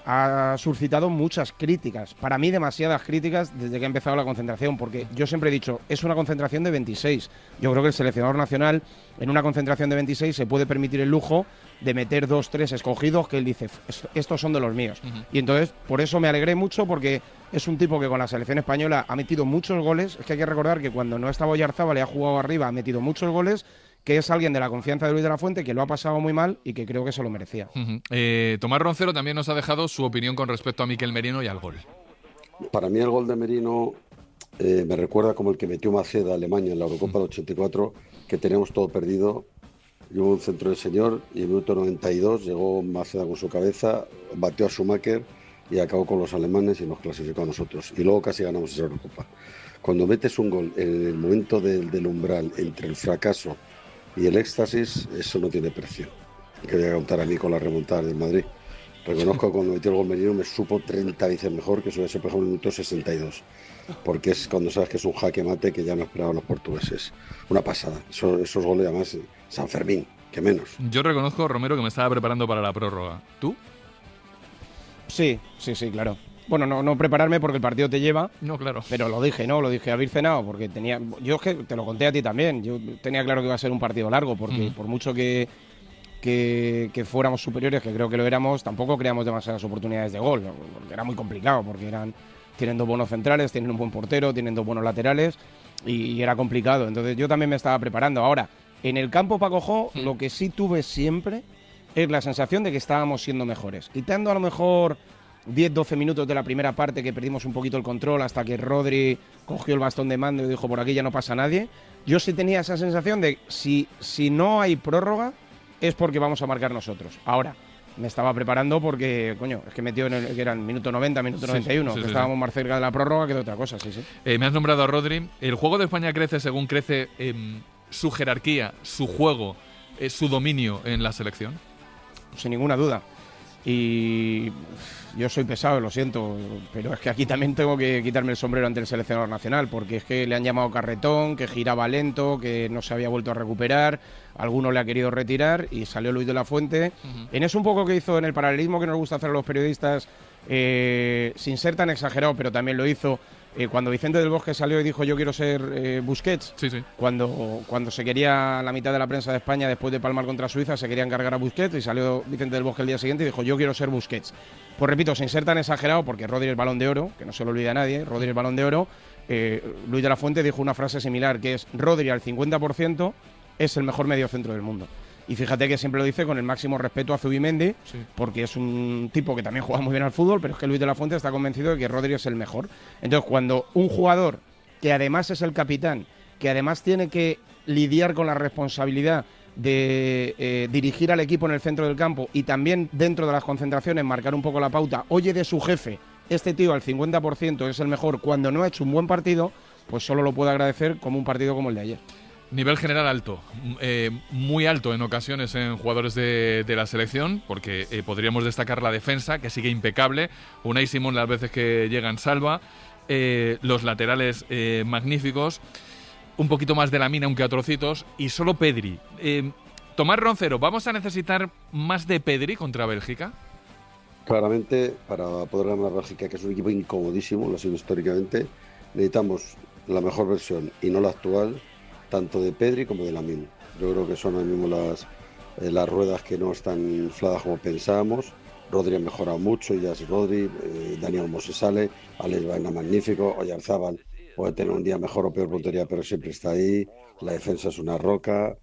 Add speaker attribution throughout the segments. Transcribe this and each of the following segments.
Speaker 1: ha suscitado muchas críticas, para mí demasiadas críticas desde que ha empezado la concentración, porque yo siempre he dicho, es una concentración de 26. Yo creo que el seleccionador nacional en una concentración de 26 se puede permitir el lujo de meter 2, 3 escogidos que él dice, estos son de los míos. Y entonces, por eso me alegré mucho, porque es un tipo que con la selección española ha metido muchos goles. Es que hay que recordar que cuando no estaba Oyarzábal y ha jugado arriba, ha metido muchos goles, que es alguien de la confianza de Luis de la Fuente, que lo ha pasado muy mal y que creo que se lo merecía.
Speaker 2: Tomás Roncero también nos ha dejado su opinión con respecto a Mikel Merino y al gol.
Speaker 3: Para mí el gol de Merino me recuerda como el que metió Maceda a Alemania en la Eurocopa del 84, que teníamos todo perdido. Y hubo un centro del señor y en el minuto 92 llegó Maceda con su cabeza, batió a Schumacher y acabó con los alemanes y nos clasificó a nosotros. Y luego casi ganamos esa Eurocopa. Cuando metes un gol en el momento del umbral entre el fracaso y el éxtasis, eso no tiene precio. Que voy a contar a mí con la remontada del Madrid. Reconozco que cuando metió el gol Merino me supo 30 veces mejor que eso se pegó en el minuto 62. Porque es cuando sabes que es un jaque mate que ya no esperaban los portugueses. Una pasada. Esos goles además, San Fermín, que menos.
Speaker 2: Yo reconozco, Romero, que me estaba preparando para la prórroga. ¿Tú?
Speaker 1: Sí, claro. Bueno, no prepararme porque el partido te lleva.
Speaker 2: No, claro.
Speaker 1: Pero lo dije haber cenado, porque tenía... Yo es que te lo conté a ti también. Yo tenía claro que iba a ser un partido largo, porque por mucho que fuéramos superiores, que creo que lo éramos, tampoco creamos demasiadas oportunidades de gol, porque era muy complicado, porque tienen 2 buenos centrales, tienen un buen portero, tienen 2 buenos laterales, y era complicado. Entonces yo también me estaba preparando. Ahora, en el campo Paco Jo, lo que sí tuve siempre es la sensación de que estábamos siendo mejores. Quitando a lo mejor 10-12 minutos de la primera parte que perdimos un poquito el control hasta que Rodri cogió el bastón de mando y dijo, por aquí ya no pasa nadie. Yo sí tenía esa sensación de si no hay prórroga es porque vamos a marcar nosotros. Ahora, me estaba preparando porque, coño, es que metió que eran minuto 90, minuto 91, que estábamos más cerca de la prórroga que de otra cosa, sí.
Speaker 2: Me has nombrado a Rodri. El juego de España crece según crece su jerarquía, su juego, su dominio en la selección.
Speaker 1: Sin ninguna duda. Y yo soy pesado, lo siento, pero es que aquí también tengo que quitarme el sombrero ante el seleccionador nacional, porque es que le han llamado carretón, que giraba lento, que no se había vuelto a recuperar, alguno le ha querido retirar y salió Luis de la Fuente. En eso un poco que hizo en el paralelismo que nos gusta hacer a los periodistas, sin ser tan exagerado, pero también lo hizo cuando Vicente del Bosque salió y dijo yo quiero ser Busquets.
Speaker 2: Sí.
Speaker 1: Cuando se quería la mitad de la prensa de España después de palmar contra Suiza se quería encargar a Busquets y salió Vicente del Bosque el día siguiente y dijo yo quiero ser Busquets. Pues repito, sin ser tan exagerado, porque Rodri es Balón de Oro, que no se lo olvida a nadie, Rodri es Balón de Oro, Luis de la Fuente dijo una frase similar, que es Rodri al 50% es el mejor mediocentro del mundo. Y fíjate que siempre lo dice con el máximo respeto a Zubimendi, porque es un tipo que también juega muy bien al fútbol, pero es que Luis de la Fuente está convencido de que Rodri es el mejor. Entonces, cuando un jugador, que además es el capitán, que además tiene que lidiar con la responsabilidad de dirigir al equipo en el centro del campo y también dentro de las concentraciones marcar un poco la pauta, oye de su jefe, este tío al 50% es el mejor cuando no ha hecho un buen partido, pues solo lo puedo agradecer como un partido como el de ayer.
Speaker 2: Nivel general alto, muy alto en ocasiones en jugadores de la selección, porque podríamos destacar la defensa, que sigue impecable. Unai Simón las veces que llegan salva, los laterales magníficos, un poquito más de Lamine aunque a trocitos, y solo Pedri. Tomás Roncero, ¿vamos a necesitar más de Pedri contra Bélgica?
Speaker 3: Claramente, para poder ganar a Bélgica, que es un equipo incomodísimo, lo ha sido históricamente, necesitamos la mejor versión y no la actual, tanto de Pedri como de Lamine. Yo creo que son ahora mismo las ruedas que no están infladas como pensábamos. Rodri ha mejorado mucho, ya es Rodri, Dani Olmo se sale, Alex Baena magnífico, Oyarzábal puede tener un día mejor o peor puntería, pero siempre está ahí, la defensa es una roca,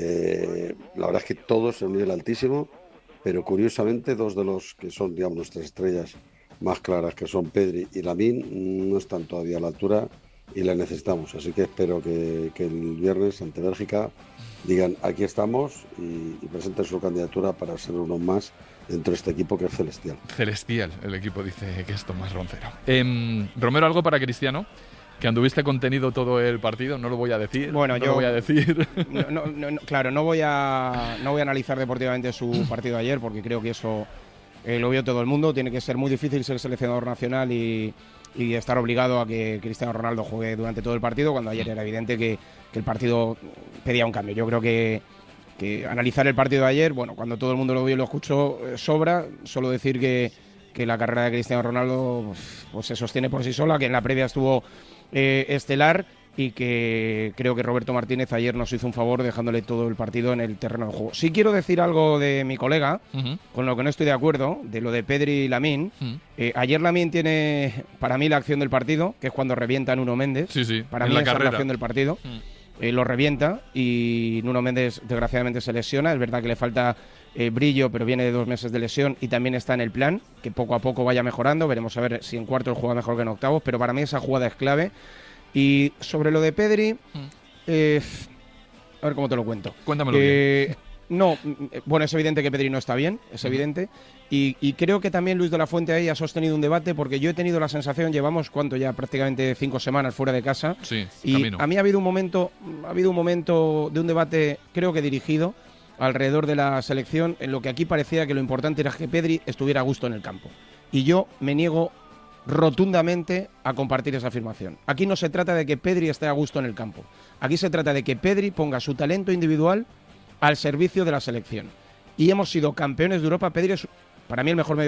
Speaker 3: la verdad es que todos en un nivel altísimo, pero curiosamente 2 de los que son, digamos, nuestras estrellas más claras, que son Pedri y Lamine, no están todavía a la altura y la necesitamos, así que espero que el viernes ante Bélgica digan aquí estamos y presenten su candidatura para ser uno más dentro de este equipo que es celestial.
Speaker 2: Celestial, el equipo dice que es Tomás Roncero. Romero, ¿algo para Cristiano? Que anduviste contenido todo el partido, no lo voy a decir.
Speaker 1: Bueno,
Speaker 2: no lo voy a decir.
Speaker 1: Claro, no voy a analizar deportivamente su partido de ayer porque creo que eso lo vio todo el mundo. Tiene que ser muy difícil ser seleccionador nacional y estar obligado a que Cristiano Ronaldo juegue durante todo el partido, cuando ayer era evidente que el partido pedía un cambio. Yo creo que analizar el partido de ayer, bueno, cuando todo el mundo lo vio y lo escuchó, sobra. Solo decir que que la carrera de Cristiano Ronaldo pues se sostiene por sí sola, que en la previa estuvo estelar, y que creo que Roberto Martínez ayer nos hizo un favor dejándole todo el partido en el terreno de juego. Sí quiero decir algo de mi colega, con lo que no estoy de acuerdo, de lo de Pedri y Lamine. Ayer Lamine tiene, para mí, la acción del partido, que es cuando revienta a Nuno Méndez.
Speaker 2: Sí,
Speaker 1: para mí esa es la acción del partido. Lo revienta y Nuno Méndez desgraciadamente se lesiona. Es verdad que le falta brillo, pero viene de 2 meses de lesión y también está en el plan, que poco a poco vaya mejorando. Veremos a ver si en cuartos juega mejor que en octavos, pero para mí esa jugada es clave. Y sobre lo de Pedri, a ver cómo te lo cuento.
Speaker 2: Cuéntamelo bien.
Speaker 1: No, bueno, es evidente que Pedri no está bien, es evidente. Y creo que también Luis de la Fuente ahí ha sostenido un debate, porque yo he tenido la sensación, llevamos ya prácticamente 5 semanas fuera de casa.
Speaker 2: Sí,
Speaker 1: y
Speaker 2: camino.
Speaker 1: A mí ha habido un momento de un debate, creo que dirigido, alrededor de la selección, en lo que aquí parecía que lo importante era que Pedri estuviera a gusto en el campo. Y yo me niego rotundamente a compartir esa afirmación. Aquí no se trata de que Pedri esté a gusto en el campo. Aquí se trata de que Pedri ponga su talento individual al servicio de la selección. Y hemos sido campeones de Europa. Pedri es, para mí, el mejor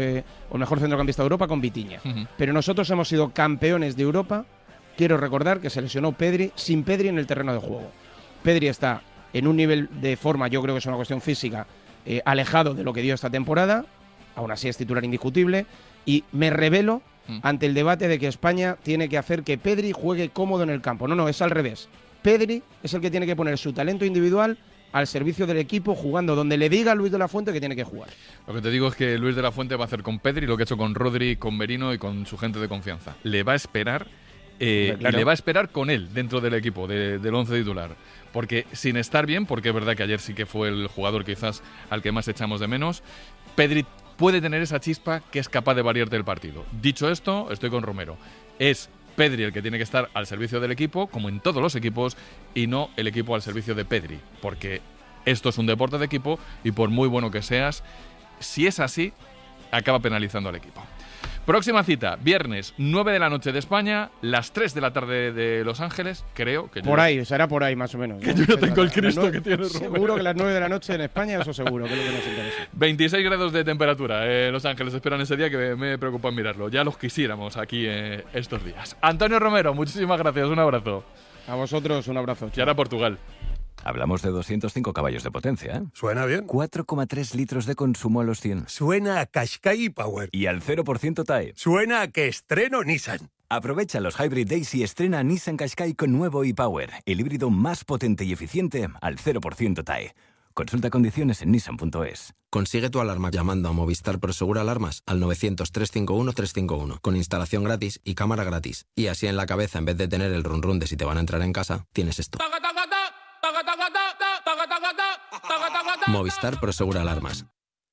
Speaker 1: el mejor centrocampista de Europa con Vitinha. Pero nosotros hemos sido campeones de Europa. Quiero recordar que se lesionó Pedri, sin Pedri en el terreno de juego. Pedri está en un nivel de forma, yo creo que es una cuestión física, alejado de lo que dio esta temporada. Aún así es titular indiscutible. Y me rebelo ante el debate de que España tiene que hacer que Pedri juegue cómodo en el campo. No, es al revés. Pedri es el que tiene que poner su talento individual al servicio del equipo, jugando donde le diga a Luis de la Fuente que tiene que jugar.
Speaker 2: Lo que te digo es que Luis de la Fuente va a hacer con Pedri lo que ha hecho con Rodri, con Merino y con su gente de confianza. Le va a esperar y le va a esperar con él dentro del equipo, del 11 titular. Porque sin estar bien, porque es verdad que ayer sí que fue el jugador quizás al que más echamos de menos, Pedri puede tener esa chispa que es capaz de variarte el partido. Dicho esto, estoy con Romero. Es Pedri el que tiene que estar al servicio del equipo, como en todos los equipos, y no el equipo al servicio de Pedri. Porque esto es un deporte de equipo y por muy bueno que seas, si es así, acaba penalizando al equipo. Próxima cita, viernes, 9 de la noche de España, las 3 de la tarde de Los Ángeles, creo que...
Speaker 1: Será por ahí más o menos.
Speaker 2: Que yo no tengo el Cristo que tiene Romero.
Speaker 1: Seguro que las 9 de la noche en España, eso seguro, que es lo que nos interesa.
Speaker 2: 26 grados de temperatura en Los Ángeles, esperan ese día que me preocupa en mirarlo. Ya los quisiéramos aquí estos días. Antonio Romero, muchísimas gracias, un abrazo.
Speaker 1: A vosotros, un abrazo.
Speaker 2: Y ahora Portugal.
Speaker 4: Hablamos de 205 caballos de potencia, ¿eh?
Speaker 5: Suena bien.
Speaker 4: 4,3 litros de consumo a los 100.
Speaker 5: Suena a Qashqai Power.
Speaker 4: Y al 0% TAE.
Speaker 5: Suena a que estreno Nissan.
Speaker 4: Aprovecha los Hybrid Days y estrena Nissan Qashqai con nuevo e-Power, el híbrido más potente y eficiente al 0% TAE. Consulta condiciones en nissan.es.
Speaker 6: Consigue tu alarma llamando a Movistar Prosegur Alarmas al 900-351-351 con instalación gratis y cámara gratis. Y así en la cabeza, en vez de tener el run run de si te van a entrar en casa, tienes esto. Movistar Prosegur Alarmas.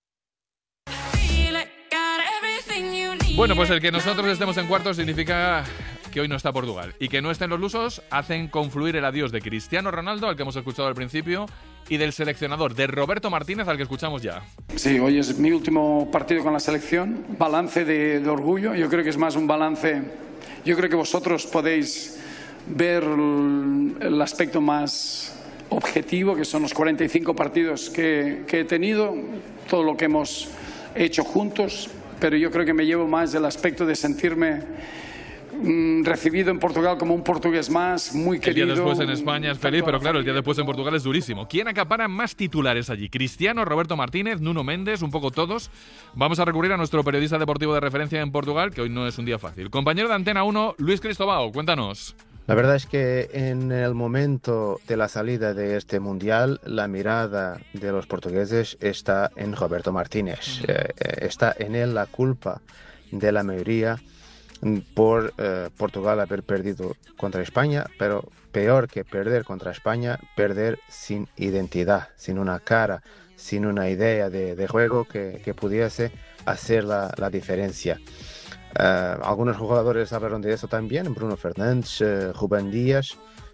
Speaker 2: Bueno, pues el que nosotros estemos en cuartos significa que hoy no está Portugal. Y que no estén los lusos hacen confluir el adiós de Cristiano Ronaldo, al que hemos escuchado al principio, y del seleccionador, de Roberto Martínez, al que escuchamos ya.
Speaker 7: Sí, hoy es mi último partido con la selección. Balance de orgullo. Yo creo que es más un balance. Yo creo que vosotros podéis ver el aspecto más objetivo, que son los 45 partidos que he tenido, todo lo que hemos hecho juntos, pero yo creo que me llevo más del aspecto de sentirme recibido en Portugal como un portugués más, muy querido.
Speaker 2: El día después en España es feliz, pero claro, el día después en Portugal es durísimo. ¿Quién acapara más titulares allí? Cristiano, Roberto Martínez, Nuno Méndez, un poco todos. Vamos a recurrir a nuestro periodista deportivo de referencia en Portugal, que hoy no es un día fácil. Compañero de Antena 1, Luis Cristobao, cuéntanos.
Speaker 8: La verdad es que en el momento de la salida de este mundial, la mirada de los portugueses está en Roberto Martínez. Está en él la culpa de la mayoría por Portugal haber perdido contra España, pero peor que perder contra España, perder sin identidad, sin una cara, sin una idea de juego que pudiese hacer la diferencia. Algunos jugadores hablaron de eso también, Bruno Fernández, Rubén Díaz,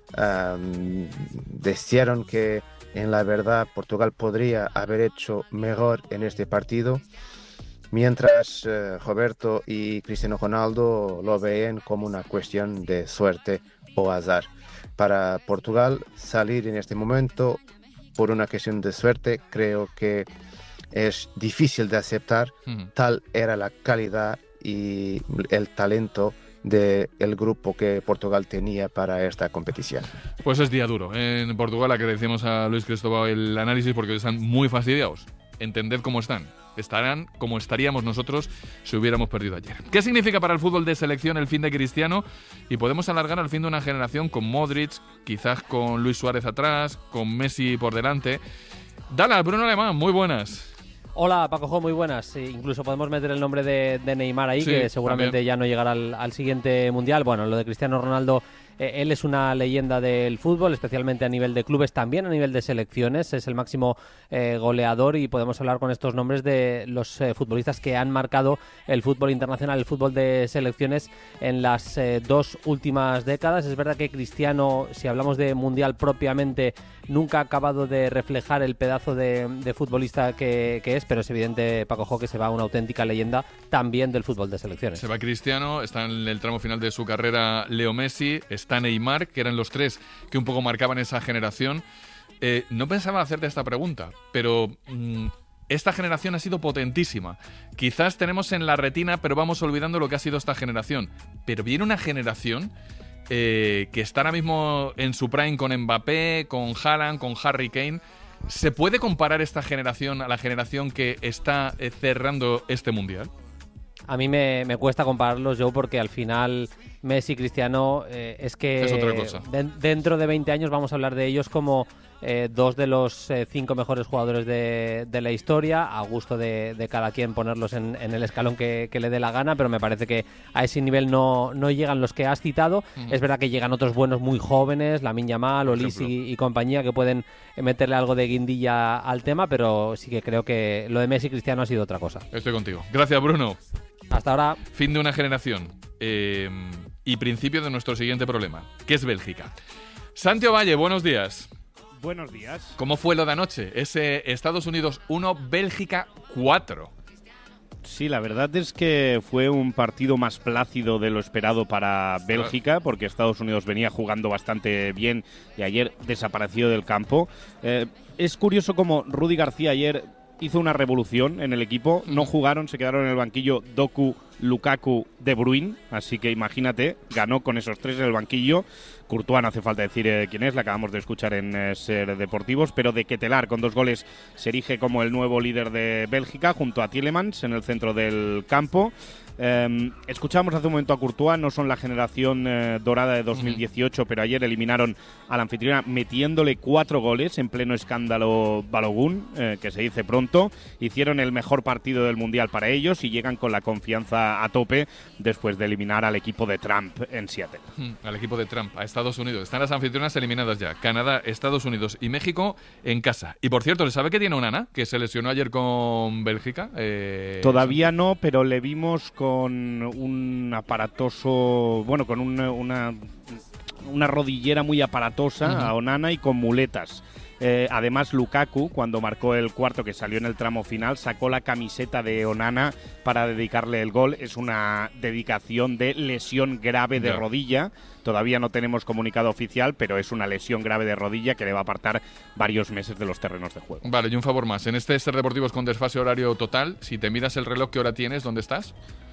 Speaker 8: decían que en la verdad Portugal podría haber hecho mejor en este partido, mientras Roberto y Cristiano Ronaldo lo ven como una cuestión de suerte o azar. Para Portugal salir en este momento por una cuestión de suerte, creo que es difícil de aceptar. Tal era la calidad y el talento del grupo que Portugal tenía para esta competición.
Speaker 2: Pues es día duro en Portugal. Agradecemos a Luis Cristóbal el análisis porque están muy fastidiados. Entended cómo están. Estarán como estaríamos nosotros si hubiéramos perdido ayer. ¿Qué significa para el fútbol de selección el fin de Cristiano? Y podemos alargar al fin de una generación con Modric, quizás con Luis Suárez atrás, con Messi por delante. Dala, Bruno Alemán, muy buenas.
Speaker 9: Hola, Paco, muy buenas. Sí, incluso podemos meter el nombre de Neymar ahí, sí, que seguramente también ya no llegará al siguiente Mundial. Bueno, lo de Cristiano Ronaldo, él es una leyenda del fútbol, especialmente a nivel de clubes, también a nivel de selecciones. Es el máximo goleador y podemos hablar con estos nombres de los futbolistas que han marcado el fútbol internacional, el fútbol de selecciones en las 2 últimas décadas. Es verdad que Cristiano, si hablamos de Mundial propiamente, nunca ha acabado de reflejar el pedazo de futbolista que es, pero es evidente, Paco, que se va una auténtica leyenda también del fútbol de selecciones.
Speaker 2: Se va Cristiano, está en el tramo final de su carrera Leo Messi, está Neymar, que eran los 3 que un poco marcaban esa generación. No pensaba hacerte esta pregunta, pero esta generación ha sido potentísima. Quizás tenemos en la retina, pero vamos olvidando lo que ha sido esta generación. Pero viene una generación que está ahora mismo en su prime con Mbappé, con Haaland, con Harry Kane. ¿Se puede comparar esta generación a la generación que está cerrando este Mundial?
Speaker 9: A mí me cuesta compararlos, Joe, porque al final Messi y Cristiano es que
Speaker 2: es otra cosa.
Speaker 9: Dentro de 20 años vamos a hablar de ellos como 2 de los 5 mejores jugadores de la historia, a gusto de cada quien ponerlos en el escalón que le dé la gana, pero me parece que a ese nivel no llegan los que has citado. Es verdad que llegan otros buenos muy jóvenes, Lamine Yamal, Olise y compañía, que pueden meterle algo de guindilla al tema, pero sí que creo que lo de Messi y Cristiano ha sido otra cosa.
Speaker 2: Estoy contigo. Gracias, Bruno.
Speaker 9: Hasta ahora.
Speaker 2: Fin de una generación y principio de nuestro siguiente problema, que es Bélgica. Santi Ovalle, buenos días.
Speaker 10: Buenos días.
Speaker 2: ¿Cómo fue lo de anoche? Ese Estados Unidos 1, Bélgica 4.
Speaker 10: Sí, la verdad es que fue un partido más plácido de lo esperado para Bélgica, porque Estados Unidos venía jugando bastante bien y ayer desapareció del campo. Es curioso cómo Rudy García ayer hizo una revolución en el equipo. No jugaron, se quedaron en el banquillo Doku, Lukaku, De Bruyne, así que imagínate, ganó con esos 3 en el banquillo. Courtois, no hace falta decir quién es, la acabamos de escuchar en Ser Deportivos, pero de Ketelaar con 2 goles se erige como el nuevo líder de Bélgica junto a Tielemans en el centro del campo. Escuchamos hace un momento a Courtois, no son la generación dorada de 2018, pero ayer eliminaron a la anfitriona metiéndole 4 goles en pleno escándalo Balogun, que se dice pronto. Hicieron el mejor partido del Mundial para ellos y llegan con la confianza a tope después de eliminar al equipo de Trump en Seattle.
Speaker 2: Al equipo de Trump, a Estados Unidos. Están las anfitrionas eliminadas ya. Canadá, Estados Unidos y México en casa. Y por cierto, ¿le sabe que tiene una Nana que se lesionó ayer con Bélgica?
Speaker 10: Todavía no, pero le vimos con un aparatoso, bueno, con una rodillera muy aparatosa a Onana y con muletas. Además, Lukaku, cuando marcó el cuarto, que salió en el tramo final, sacó la camiseta de Onana para dedicarle el gol. Es una dedicación de lesión grave de rodilla. Todavía no tenemos comunicado oficial, pero es una lesión grave de rodilla que le va a apartar varios meses de los terrenos de juego.
Speaker 2: Vale, y un favor más. En este Ser Deportivos con desfase horario total, si te miras el reloj, ¿qué hora tienes? ¿Dónde estás?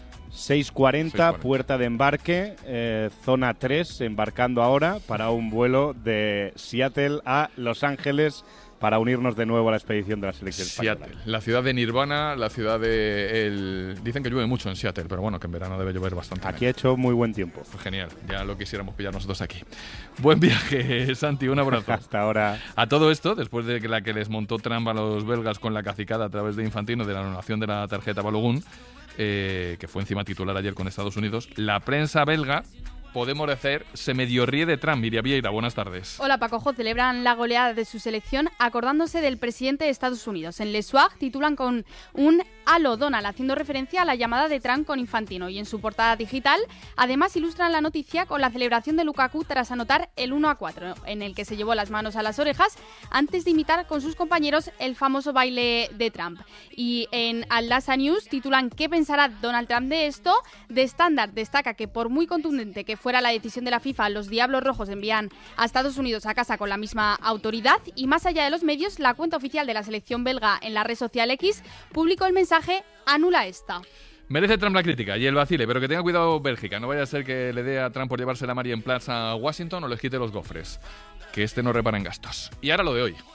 Speaker 10: 6:40, puerta de embarque, zona 3, embarcando ahora para un vuelo de Seattle a Los Ángeles para unirnos de nuevo a la expedición de la selección española.
Speaker 2: Seattle, la ciudad de Nirvana, la ciudad de... Dicen que llueve mucho en Seattle, pero bueno, que en verano debe llover bastante.
Speaker 10: Aquí ha hecho muy buen tiempo.
Speaker 2: Genial, ya lo quisiéramos pillar nosotros aquí. Buen viaje, Santi, un abrazo.
Speaker 10: Hasta ahora.
Speaker 2: A todo esto, después de la que les montó Trump a los belgas con la cacicada a través de Infantino de la anulación de la tarjeta Balogun, que fue encima titular ayer con Estados Unidos, la prensa belga, podemos decir, se medio ríe de Trump. Miriam Vieira, buenas tardes.
Speaker 11: Hola, Paco. Celebran la goleada de su selección acordándose del presidente de Estados Unidos. En Le Soir titulan con un Halo Donald, haciendo referencia a la llamada de Trump con Infantino. Y en su portada digital, además, ilustran la noticia con la celebración de Lukaku tras anotar el 1-4, en el que se llevó las manos a las orejas antes de imitar con sus compañeros el famoso baile de Trump. Y en Al-Lasa News titulan ¿qué pensará Donald Trump de esto? The Standard destaca que por muy contundente que fuera la decisión de la FIFA, los Diablos Rojos envían a Estados Unidos a casa con la misma autoridad y más allá de los medios, la cuenta oficial de la selección belga en la red social X publicó el mensaje "anula esta".
Speaker 2: Merece Trump la crítica y el vacile, pero que tenga cuidado Bélgica. No vaya a ser que le dé a Trump por llevarse la Mary en Plaza a Washington o les quite los gofres. Que no repara en gastos. Y ahora lo de hoy.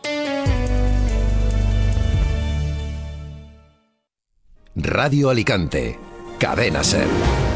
Speaker 5: Radio Alicante. Cadena SER.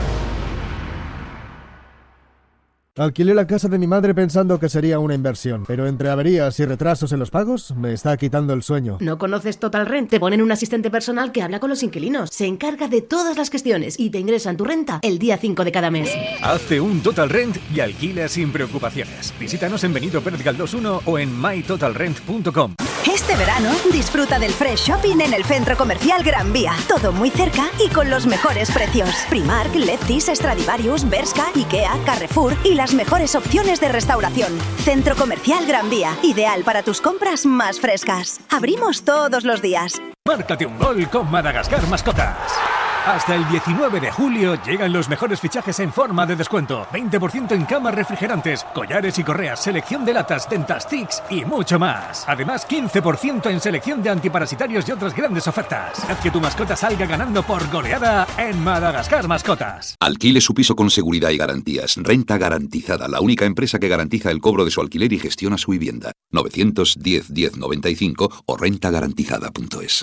Speaker 12: Alquilé la casa de mi madre pensando que sería una inversión, pero entre averías y retrasos en los pagos me está quitando el sueño.
Speaker 13: ¿No conoces Total Rent? Te ponen un asistente personal que habla con los inquilinos, se encarga de todas las gestiones y te ingresan tu renta el día 5 de cada mes.
Speaker 14: Hazte un Total Rent y alquila sin preocupaciones. Visítanos en Benito Pérez Galdós 1 o en mytotalrent.com.
Speaker 15: Este verano disfruta del fresh shopping en el Centro Comercial Gran Vía. Todo muy cerca y con los mejores precios. Primark, Lefties, Stradivarius, Bershka, Ikea, Carrefour y las mejores opciones de restauración. Centro Comercial Gran Vía. Ideal para tus compras más frescas. Abrimos todos los días.
Speaker 14: Márcate un gol con Madagascar Mascotas. Hasta el 19 de julio llegan los mejores fichajes en forma de descuento. 20% en camas refrigerantes, collares y correas, selección de latas, Dentastics y mucho más. Además, 15% en selección de antiparasitarios y otras grandes ofertas. Haz que tu mascota salga ganando por goleada en Madagascar Mascotas.
Speaker 16: Alquile su piso con seguridad y garantías. Renta Garantizada, la única empresa que garantiza el cobro de su alquiler y gestiona su vivienda. 910 1095 o rentagarantizada.es.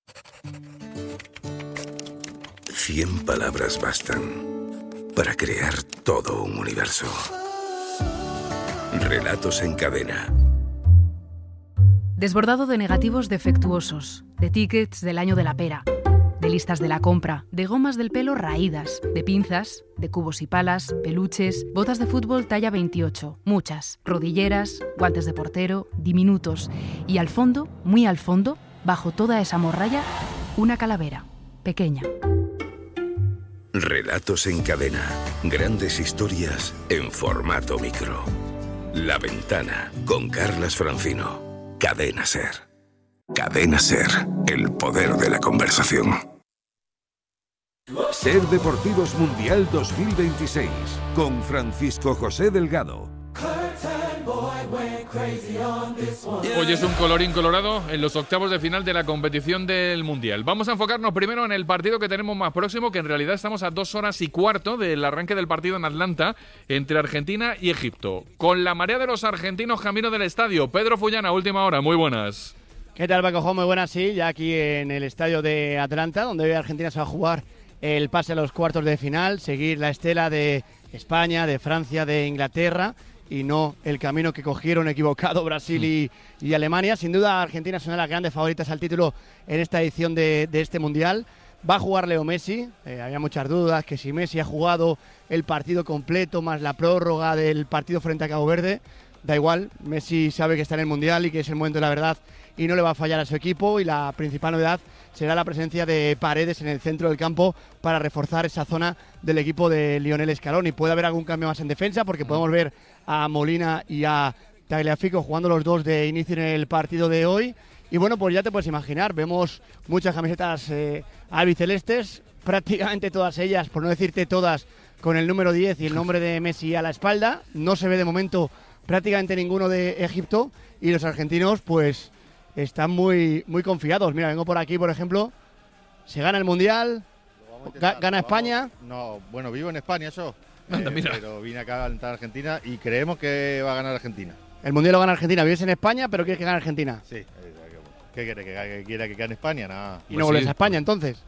Speaker 5: 100 palabras bastan para crear todo un universo. Relatos en cadena.
Speaker 17: Desbordado de negativos defectuosos, de tickets del año de la pera, de listas de la compra, de gomas del pelo raídas, de pinzas, de cubos y palas, peluches, botas de fútbol talla 28, muchas, rodilleras, guantes de portero, diminutos y al fondo, muy al fondo, bajo toda esa morralla, una calavera, pequeña.
Speaker 5: Relatos en cadena. Grandes historias en formato micro. La Ventana, con Carlas Francino. Cadena SER. Cadena SER, el poder de la conversación.
Speaker 18: SER Deportivos Mundial 2026, con Francisco José Delgado.
Speaker 2: Hoy es un colorín colorado en los octavos de final de la competición del Mundial. Vamos a enfocarnos primero en el partido que tenemos más próximo, que en realidad estamos a 2 horas y cuarto del arranque del partido en Atlanta entre Argentina y Egipto. Con la marea de los argentinos camino del estadio. Pedro Fullana, última hora, muy buenas.
Speaker 19: ¿Qué tal, Paco? Muy buenas, sí, ya aquí en el estadio de Atlanta, donde hoy Argentina se va a jugar el pase a los cuartos de final, seguir la estela de España, de Francia, de Inglaterra, y no el camino que cogieron equivocado Brasil y Alemania. Sin duda, Argentina es una de las grandes favoritas al título en esta edición de este Mundial. Va a jugar Leo Messi, había muchas dudas que si Messi ha jugado el partido completo más la prórroga del partido frente a Cabo Verde, da igual, Messi sabe que está en el Mundial y que es el momento de la verdad y no le va a fallar a su equipo, y la principal novedad será la presencia de Paredes en el centro del campo para reforzar esa zona del equipo de Lionel Scaloni. Puede haber algún cambio más en defensa porque podemos ver a Molina y a Tagliafico jugando los dos de inicio en el partido de hoy. Y bueno, pues ya te puedes imaginar, vemos muchas camisetas albicelestes, prácticamente todas ellas, por no decirte todas, con el número 10 y el nombre de Messi a la espalda. No se ve de momento prácticamente ninguno de Egipto, y los argentinos pues están muy, muy confiados. Mira, vengo por aquí, por ejemplo, se gana el Mundial, gana España.
Speaker 20: No, bueno, vivo en España yo,
Speaker 2: mira.
Speaker 20: pero vine acá a alentar a Argentina y creemos que va a ganar Argentina.
Speaker 19: El Mundial lo gana Argentina, vives en España, pero quieres que gane Argentina.
Speaker 20: Sí, ¿qué quiere? ¿Que quiera que gane España? Nada.
Speaker 19: ¿Y no vuelves a España entonces?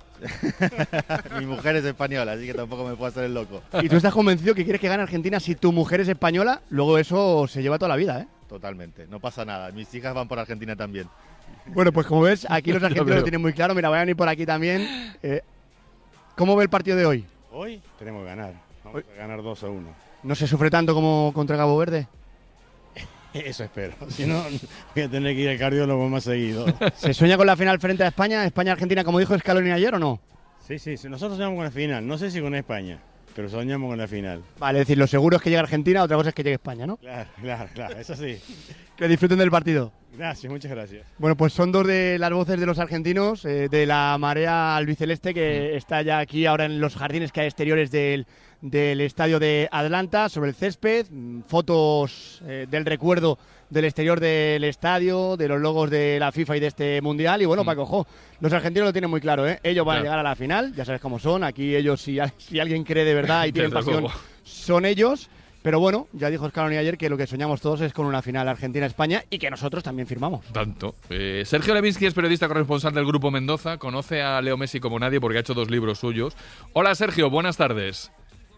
Speaker 20: Mi mujer es española, así que tampoco me puedo hacer el loco.
Speaker 19: ¿Y tú estás convencido que quieres que gane Argentina si tu mujer es española? Luego eso se lleva toda la vida, ¿eh?
Speaker 20: Totalmente, no pasa nada. Mis hijas van por Argentina también.
Speaker 19: Bueno, pues como ves, aquí los argentinos lo tienen muy claro. Mira, voy a venir por aquí también. ¿Cómo ve el partido de hoy?
Speaker 21: Hoy tenemos que ganar. Vamos a ganar 2-1.
Speaker 19: ¿No se sufre tanto como contra Cabo Verde?
Speaker 21: Eso espero. Si no, voy a tener que ir al cardiólogo más seguido.
Speaker 19: ¿Se sueña con la final frente a España? ¿España-Argentina, como dijo Scaloni ayer, o no?
Speaker 21: Sí, nosotros soñamos con la final. No sé si con España, pero soñamos con la final.
Speaker 19: Vale, es decir, lo seguro es que llegue Argentina, otra cosa es que llegue España, ¿no?
Speaker 21: Claro, eso sí.
Speaker 19: Que disfruten del partido.
Speaker 21: Gracias, muchas gracias.
Speaker 19: Bueno, pues son dos de las voces de los argentinos, de la marea albiceleste, que está ya aquí ahora en los jardines que hay exteriores del estadio de Atlanta, sobre el césped, fotos del recuerdo del exterior del estadio, de los logos de la FIFA y de este Mundial. Y bueno, Paco, ojo, los argentinos lo tienen muy claro, ¿eh? Ellos van a llegar a la final, ya sabes cómo son. Aquí ellos, si alguien cree de verdad y tienen pasión, son ellos. Pero bueno, ya dijo Scaloni ayer que lo que soñamos todos es con una final Argentina-España y que nosotros también firmamos.
Speaker 2: Tanto. Sergio Levinsky es periodista corresponsal del Grupo Mendoza, conoce a Leo Messi como nadie porque ha hecho 2 libros suyos. Hola Sergio, buenas tardes.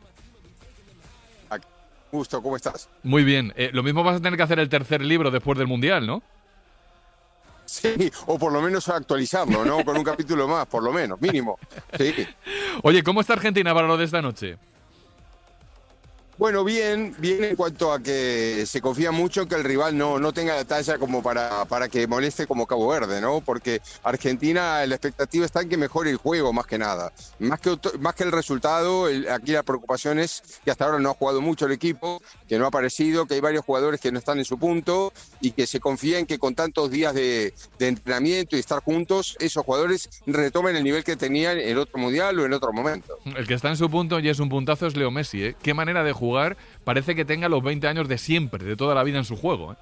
Speaker 3: Gusto, ¿cómo estás?
Speaker 2: Muy bien. Lo mismo vas a tener que hacer el tercer libro después del Mundial, ¿no?
Speaker 3: Sí, o por lo menos actualizarlo, ¿no? Con un capítulo más, por lo menos, mínimo. Sí.
Speaker 2: Oye, ¿cómo está Argentina para lo de esta noche?
Speaker 3: Bueno, bien en cuanto a que se confía mucho que el rival no tenga la talla como para que moleste como Cabo Verde, ¿no? Porque Argentina, la expectativa está en que mejore el juego más que nada. Más que el resultado, aquí la preocupación es que hasta ahora no ha jugado mucho el equipo, que no ha aparecido, que hay varios jugadores que no están en su punto y que se confía en que con tantos días de entrenamiento y estar juntos, esos jugadores retomen el nivel que tenían en otro mundial o en otro momento.
Speaker 2: El que está en su punto y es un puntazo es Leo Messi, ¿eh? Qué manera de jugar. Parece que tenga los 20 años de siempre, de toda la vida en su juego, ¿eh?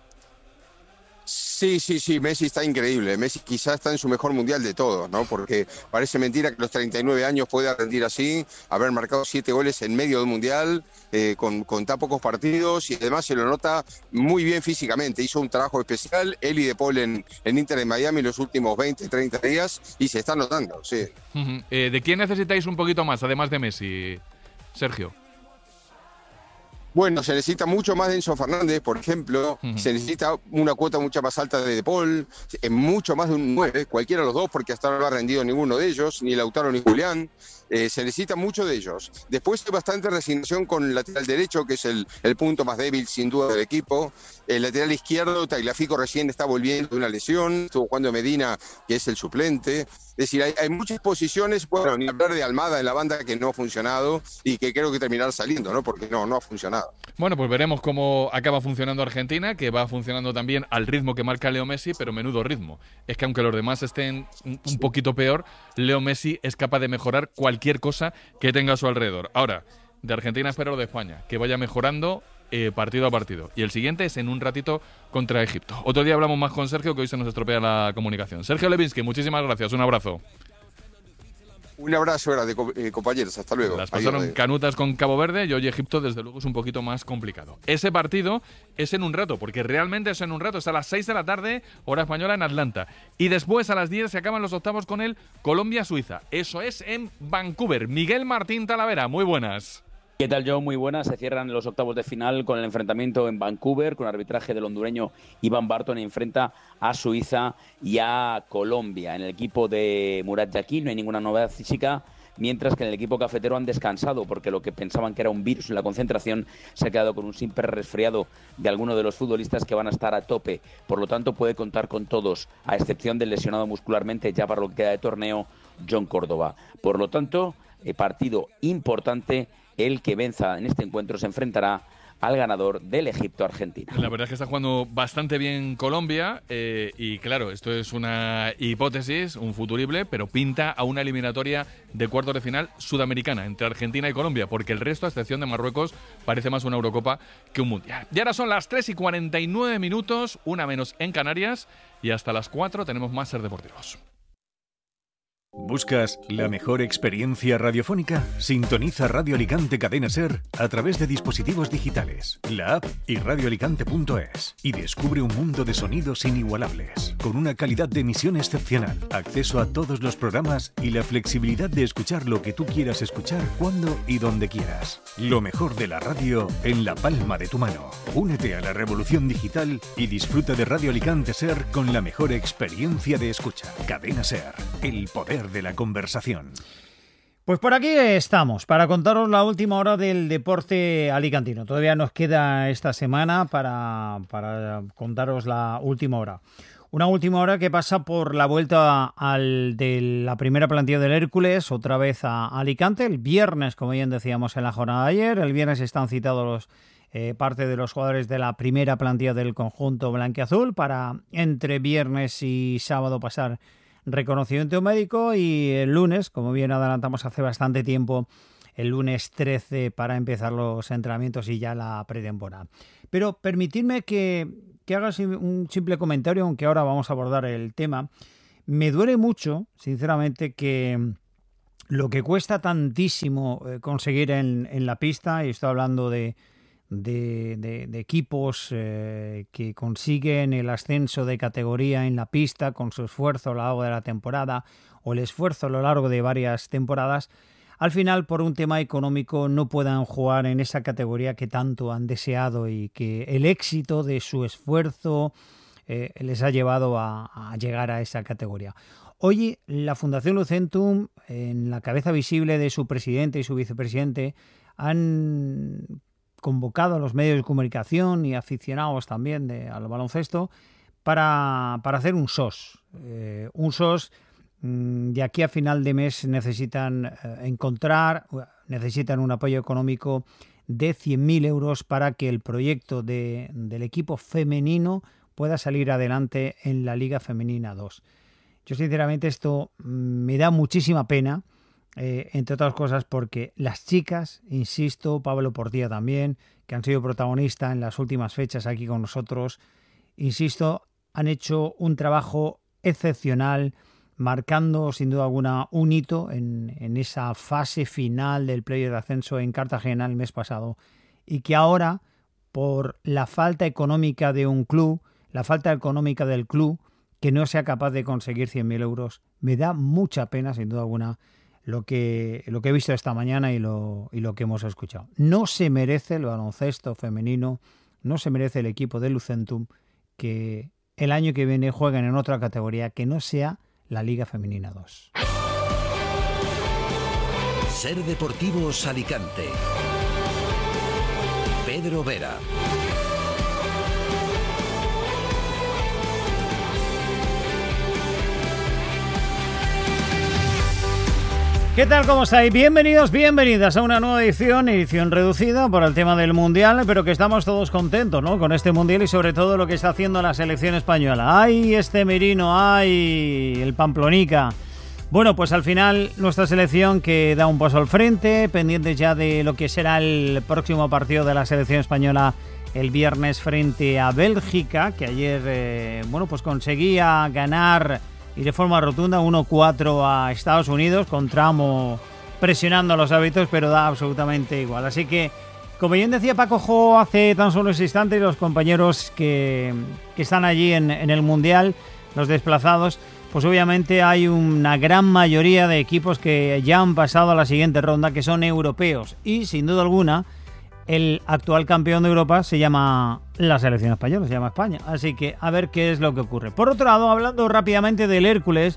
Speaker 3: Sí, Messi está increíble. Messi quizás está en su mejor mundial de todos, ¿no? Porque parece mentira que a los 39 años pueda rendir así, haber marcado 7 goles en medio del mundial, con tan pocos partidos, y además se lo nota muy bien físicamente. Hizo un trabajo especial, él y De Paul en Inter de Miami los últimos 20, 30 días, y se está notando, sí.
Speaker 2: ¿De quién necesitáis un poquito más, además de Messi, Sergio?
Speaker 3: Bueno, se necesita mucho más de Enzo Fernández, por ejemplo. Se necesita una cuota mucho más alta de Paul, mucho más de un 9, cualquiera de los dos, porque hasta ahora no ha rendido ninguno de ellos, ni Lautaro ni Julián. Se necesita mucho de ellos. Después hay bastante resignación con el lateral derecho, que es el punto más débil sin duda del equipo. El lateral izquierdo, Tagliafico recién está volviendo de una lesión, estuvo jugando Medina, que es el suplente. Es decir, hay muchas posiciones, bueno, ni hablar de Almada en la banda, que no ha funcionado y que creo que terminará saliendo, ¿no? Porque no ha funcionado.
Speaker 2: Bueno, pues veremos cómo acaba funcionando Argentina, que va funcionando también al ritmo que marca Leo Messi, pero menudo ritmo. Es que aunque los demás estén un poquito peor, Leo Messi es capaz de mejorar cualquier cosa que tenga a su alrededor. Ahora, de Argentina espero lo de España, que vaya mejorando partido a partido. Y el siguiente es en un ratito contra Egipto. Otro día hablamos más con Sergio, que hoy se nos estropea la comunicación. Sergio Levinsky, muchísimas gracias. Un abrazo.
Speaker 3: Un abrazo grande, compañeros. Hasta luego.
Speaker 2: Las pasaron canutas con Cabo Verde y hoy Egipto, desde luego, es un poquito más complicado. Ese partido es en un rato, porque realmente es en un rato. Es a las 6 de la tarde, hora española, en Atlanta. Y después, a las 10, se acaban los octavos con el Colombia-Suiza. Eso es en Vancouver. Miguel Martín Talavera, muy buenas.
Speaker 22: ¿Qué tal, Joe? Muy buenas. Se cierran los octavos de final con el enfrentamiento en Vancouver, con el arbitraje del hondureño Iván Barton. Enfrenta a Suiza y a Colombia. En el equipo de Murat Yakin no hay ninguna novedad física, mientras que en el equipo cafetero han descansado, porque lo que pensaban que era un virus en la concentración se ha quedado con un simple resfriado de alguno de los futbolistas, que van a estar a tope. Por lo tanto, puede contar con todos, a excepción del lesionado muscularmente ya para lo que queda de torneo, John Córdoba. Por lo tanto, partido importante. El que venza en este encuentro se enfrentará al ganador del Egipto-Argentina.
Speaker 2: La verdad es que está jugando bastante bien Colombia y claro, esto es una hipótesis, un futurible, pero pinta a una eliminatoria de cuartos de final sudamericana entre Argentina y Colombia, porque el resto, a excepción de Marruecos, parece más una Eurocopa que un Mundial. Y ahora son las 3:49, una menos en Canarias, y hasta las 4 tenemos más Ser Deportivos.
Speaker 14: ¿Buscas la mejor experiencia radiofónica? Sintoniza Radio Alicante Cadena Ser a través de dispositivos digitales, la app y radioalicante.es, y descubre un mundo de sonidos inigualables, con una calidad de emisión excepcional, acceso a todos los programas y la flexibilidad de escuchar lo que tú quieras escuchar, cuando y donde quieras. Lo mejor de la radio en la palma de tu mano. Únete a la revolución digital y disfruta de Radio Alicante Ser con la mejor experiencia de escucha. Cadena Ser, el poder de la conversación.
Speaker 23: Pues por aquí estamos para contaros la última hora del deporte alicantino. Todavía nos queda esta semana para contaros la última hora. Una última hora que pasa por la vuelta de la primera plantilla del Hércules, otra vez a Alicante. El viernes, como bien decíamos en la jornada de ayer, el viernes están citados parte de los jugadores de la primera plantilla del conjunto blanquiazul para entre viernes y sábado pasar reconocimiento médico, y el lunes, como bien adelantamos hace bastante tiempo, el lunes 13 para empezar los entrenamientos y ya la pretemporada. Pero permitidme que hagas un simple comentario, aunque ahora vamos a abordar el tema. Me duele mucho, sinceramente, que lo que cuesta tantísimo conseguir en la pista, y estoy hablando de equipos que consiguen el ascenso de categoría en la pista con su esfuerzo a lo largo de la temporada o el esfuerzo a lo largo de varias temporadas, al final por un tema económico no puedan jugar en esa categoría que tanto han deseado y que el éxito de su esfuerzo les ha llevado a llegar a esa categoría. Hoy la Fundación Lucentum, en la cabeza visible de su presidente y su vicepresidente, han convocado a los medios de comunicación y aficionados también al baloncesto para hacer un SOS. Un SOS de aquí a final de mes necesitan un apoyo económico de 100.000 euros para que el proyecto del equipo femenino pueda salir adelante en la Liga Femenina 2. Yo sinceramente esto me da muchísima pena, entre otras cosas porque las chicas, insisto, Pablo Portilla también, que han sido protagonistas en las últimas fechas aquí con nosotros, insisto, han hecho un trabajo excepcional, marcando sin duda alguna un hito en esa fase final del playoff de ascenso en Cartagena el mes pasado, y que ahora, por la falta económica de un club, la falta económica del club, que no sea capaz de conseguir 100.000 euros, me da mucha pena sin duda alguna lo que he visto esta mañana y lo que hemos escuchado. No se merece el baloncesto femenino, no se merece el equipo de Lucentum que el año que viene jueguen en otra categoría que no sea la Liga Femenina 2.
Speaker 5: Ser Deportivos Alicante. Pedro Vera.
Speaker 23: ¿Qué tal? ¿Cómo estáis? Bienvenidos, bienvenidas a una nueva edición reducida por el tema del Mundial, pero que estamos todos contentos, ¿no? Con este Mundial y sobre todo lo que está haciendo la selección española. ¡Ay, este Merino! ¡Ay, el Pamplonica! Bueno, pues al final nuestra selección que da un paso al frente, pendiente ya de lo que será el próximo partido de la selección española el viernes frente a Bélgica, que ayer, pues conseguía ganar y de forma rotunda 1-4 a Estados Unidos, con tramo presionando a los árbitros, pero da absolutamente igual. Así que, como bien decía Paco Jo hace tan solo unos instantes, los compañeros que están allí en el Mundial, los desplazados, pues obviamente hay una gran mayoría de equipos que ya han pasado a la siguiente ronda, que son europeos. Y, sin duda alguna, el actual campeón de Europa se llama la selección española, se llama España. Así que a ver qué es lo que ocurre. Por otro lado, hablando rápidamente del Hércules,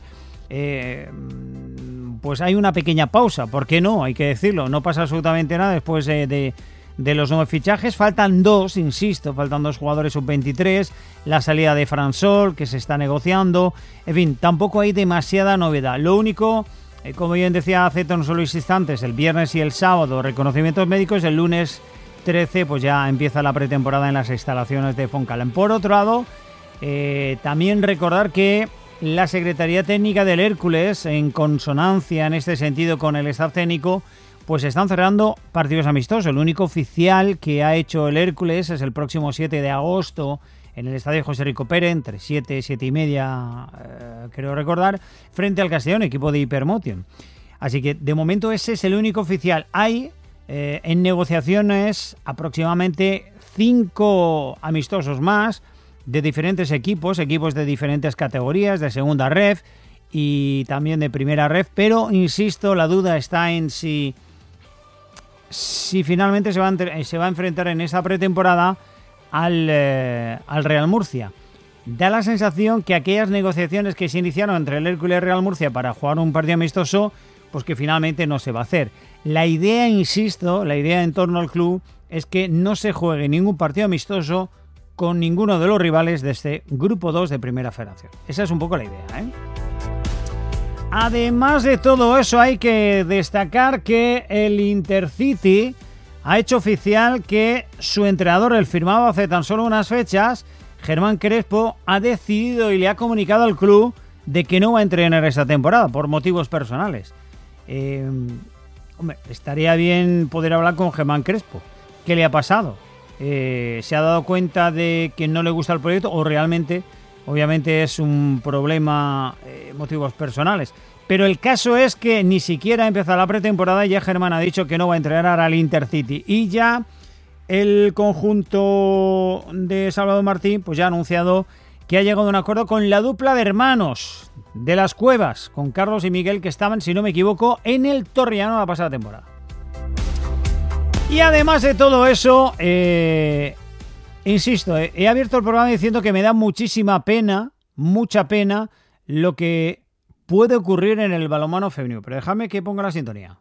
Speaker 23: pues hay una pequeña pausa. ¿Por qué no? Hay que decirlo. No pasa absolutamente nada después de los 9 fichajes. Faltan 2, insisto, faltan 2 jugadores sub-23. La salida de Fran Sol, que se está negociando. En fin, tampoco hay demasiada novedad. Lo único, como bien decía hace tan solo instantes, el viernes y el sábado reconocimientos médicos, el lunes 13 pues ya empieza la pretemporada en las instalaciones de Foncalén. Por otro lado, también recordar que la Secretaría Técnica del Hércules, en consonancia en este sentido con el staff técnico, pues están cerrando partidos amistosos. El único oficial que ha hecho el Hércules es el próximo 7 de agosto en el estadio José Rico Pérez, entre 7 y 7 y media, creo recordar, frente al Castellón, equipo de Hypermotion. Así que de momento ese es el único oficial. Hay en negociaciones aproximadamente 5 amistosos más de diferentes equipos de diferentes categorías, de segunda ref y también de primera ref, pero insisto, la duda está en si finalmente se va a enfrentar en esa pretemporada al Real Murcia. Da la sensación que aquellas negociaciones que se iniciaron entre el Hércules y el Real Murcia para jugar un partido amistoso, pues que finalmente no se va a hacer. La idea, insisto, la idea en torno al club es que no se juegue ningún partido amistoso con ninguno de los rivales de este Grupo 2 de Primera Federación. Esa es un poco la idea, ¿eh? Además de todo eso, hay que destacar que el Intercity ha hecho oficial que su entrenador, el firmado hace tan solo unas fechas, Germán Crespo, ha decidido y le ha comunicado al club de que no va a entrenar esta temporada por motivos personales. Hombre, estaría bien poder hablar con Germán Crespo. ¿Qué le ha pasado? ¿Se ha dado cuenta de que no le gusta el proyecto o realmente, obviamente, es un problema, motivos personales? Pero el caso es que ni siquiera ha empezado la pretemporada y ya Germán ha dicho que no va a entrenar al Intercity. Y ya el conjunto de Salvador Martín pues ya ha anunciado que ha llegado a un acuerdo con la dupla de hermanos de las Cuevas, con Carlos y Miguel, que estaban, si no me equivoco, en el Torriano la pasada temporada. Y además de todo eso, insisto, he abierto el programa diciendo que me da muchísima pena, mucha pena, lo que puede ocurrir en el balonmano femenino. Pero dejadme que ponga la sintonía.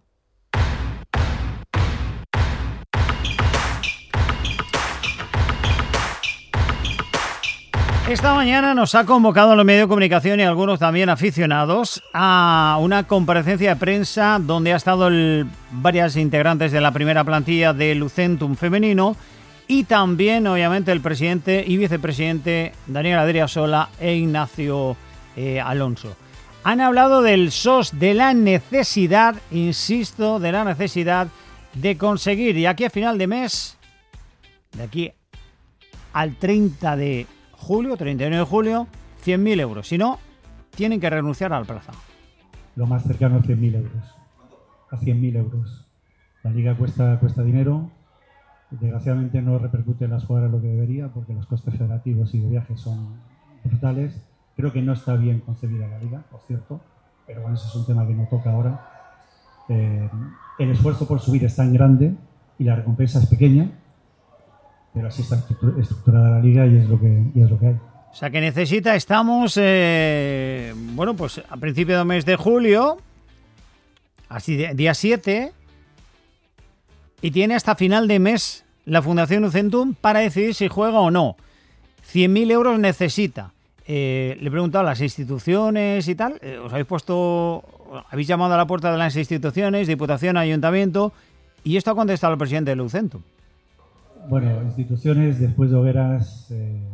Speaker 23: Esta mañana nos ha convocado los medios de comunicación y algunos también aficionados a una comparecencia de prensa donde ha estado varias integrantes de la primera plantilla de Lucentum femenino y también, obviamente, el presidente y vicepresidente Daniel Adriasola e Ignacio Alonso. Han hablado del SOS, de la necesidad, insisto, de la necesidad de conseguir, y aquí a final de mes, de aquí al 31 de julio, 100.000 euros. Si no, tienen que renunciar al plaza.
Speaker 1: Lo más cercano a 100.000 euros. A 100.000 euros. La liga cuesta dinero. Desgraciadamente no repercute en las jugadoras lo que debería, porque los costes federativos y de viajes son brutales. Creo que no está bien concebida la liga, por cierto, pero bueno, ese es un tema que no toca ahora. El esfuerzo por subir es tan grande y la recompensa es pequeña, pero así está estructurada la liga y es lo que hay.
Speaker 23: O sea que estamos, pues a principio del mes de julio, así día 7, y tiene hasta final de mes la Fundación Lucentum para decidir si juega o no. 100.000 euros necesita. Le he preguntado a las instituciones y tal, habéis llamado a la puerta de las instituciones, Diputación, Ayuntamiento, y esto ha contestado el presidente de Lucentum.
Speaker 1: Bueno, instituciones después de hogueras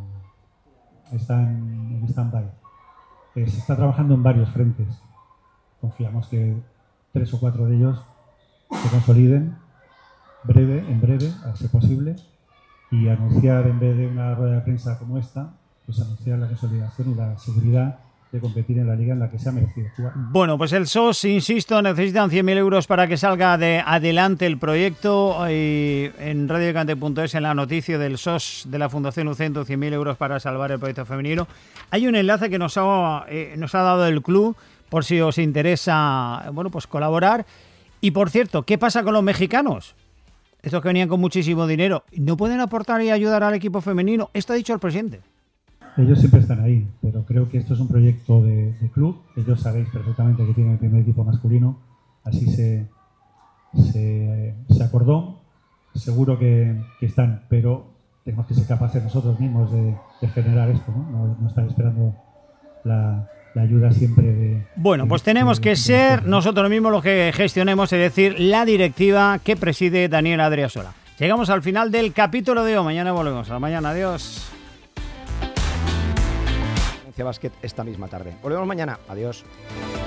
Speaker 1: están en stand-by. Se está trabajando en varios frentes. Confiamos que 3 o 4 de ellos se consoliden en breve, a ser posible, y anunciar, en vez de una rueda de prensa como esta, pues anunciar la consolidación y la seguridad de competir en la liga en la que se ha merecido jugar.
Speaker 23: Bueno, pues el SOS, insisto, necesitan 100.000 euros para que salga adelante el proyecto. Y en radioalicante.es, en la noticia del SOS de la Fundación Lucentum, 100.000 euros para salvar el proyecto femenino. Hay un enlace que nos ha dado el club, por si os interesa, pues colaborar. Y por cierto, ¿qué pasa con los mexicanos? Estos que venían con muchísimo dinero, ¿no pueden aportar y ayudar al equipo femenino? Esto ha dicho el presidente.
Speaker 1: Ellos siempre están ahí, pero creo que esto es un proyecto de club. Ellos sabéis perfectamente que tienen el primer equipo masculino, así se acordó. Seguro que están, pero tenemos que ser capaces nosotros mismos de generar esto, no estar esperando la ayuda siempre de...
Speaker 23: Bueno, pues tenemos que ser nosotros mismos los que gestionemos, es decir, la directiva que preside Daniel Adriasola. Llegamos al final del capítulo de hoy. Mañana volvemos. A la mañana. Adiós.
Speaker 4: Básquet esta misma tarde. Volvemos mañana. Adiós.